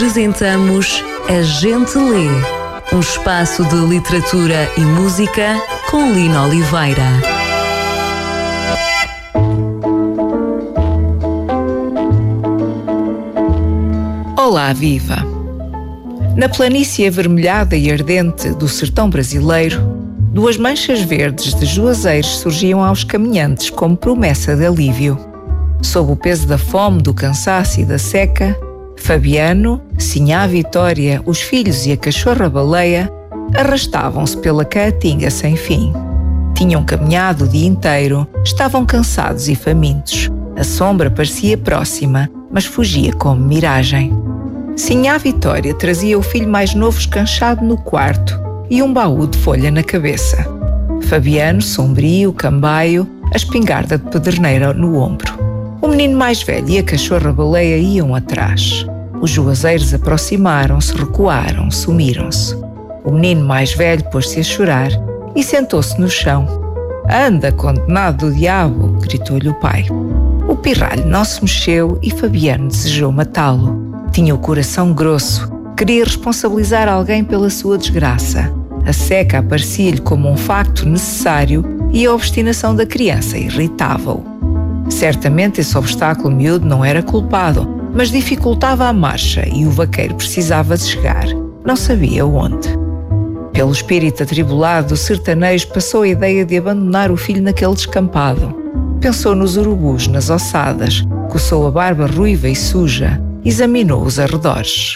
Apresentamos A Gente Lê, um espaço de literatura e música com Lino Oliveira. Olá, viva! Na planície avermelhada e ardente do sertão brasileiro, duas manchas verdes de juazeiros surgiam aos caminhantes como promessa de alívio. Sob o peso da fome, do cansaço e da seca, Fabiano, Sinhá Vitória, os filhos e a cachorra-baleia arrastavam-se pela caatinga sem fim. Tinham caminhado o dia inteiro, estavam cansados e famintos. A sombra parecia próxima, mas fugia como miragem. Sinhá Vitória trazia o filho mais novo escanchado no quarto e um baú de folha na cabeça. Fabiano, sombrio, cambaio, a espingarda de pederneira no ombro. O menino mais velho e a cachorra-baleia iam atrás. Os juazeiros aproximaram-se, recuaram, sumiram-se. O menino mais velho pôs-se a chorar e sentou-se no chão. «Anda, condenado do diabo!» gritou-lhe o pai. O pirralho não se mexeu e Fabiano desejou matá-lo. Tinha o coração grosso, queria responsabilizar alguém pela sua desgraça. A seca aparecia-lhe como um facto necessário e a obstinação da criança irritava-o. Certamente esse obstáculo miúdo não era culpado, mas dificultava a marcha e o vaqueiro precisava de chegar. Não sabia onde. Pelo espírito atribulado do sertanejo passou a ideia de abandonar o filho naquele descampado. Pensou nos urubus, nas ossadas, coçou a barba ruiva e suja, examinou os arredores.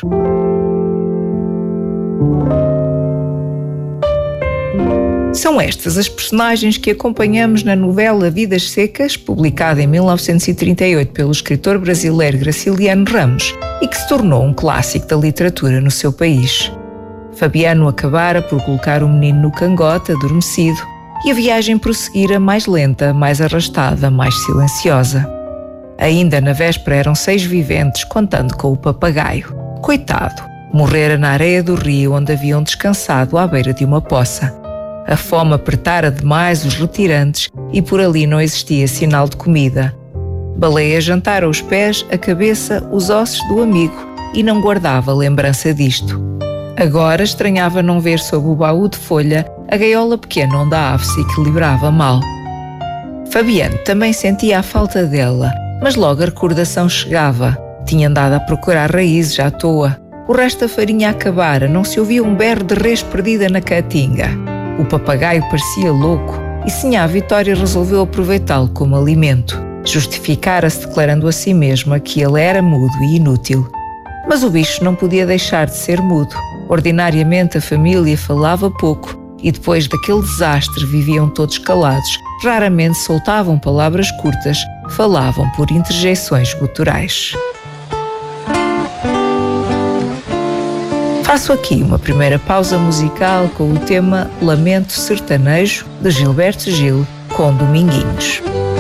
São estas as personagens que acompanhamos na novela Vidas Secas, publicada em 1938 pelo escritor brasileiro Graciliano Ramos e que se tornou um clássico da literatura no seu país. Fabiano acabara por colocar o menino no cangote, adormecido, e a viagem prosseguira mais lenta, mais arrastada, mais silenciosa. Ainda na véspera eram 6 viventes, contando com o papagaio. Coitado, morrera na areia do rio onde haviam descansado à beira de uma poça. A fome apertara demais os retirantes e por ali não existia sinal de comida. Baleia jantara os pés, a cabeça, os ossos do amigo e não guardava lembrança disto. Agora estranhava não ver sob o baú de folha a gaiola pequena onde a ave se equilibrava mal. Fabiano também sentia a falta dela, mas logo a recordação chegava. Tinha andado a procurar raízes à toa. O resto da farinha acabara, não se ouvia um berro de res perdida na caatinga. O papagaio parecia louco e Sinhá Vitória resolveu aproveitá-lo como alimento. Justificara-se declarando a si mesma que ele era mudo e inútil. Mas o bicho não podia deixar de ser mudo. Ordinariamente a família falava pouco e depois daquele desastre viviam todos calados. Raramente soltavam palavras curtas, falavam por interjeições guturais. Faço aqui uma primeira pausa musical com o tema Lamento Sertanejo, de Gilberto Gil, com Dominguinhos.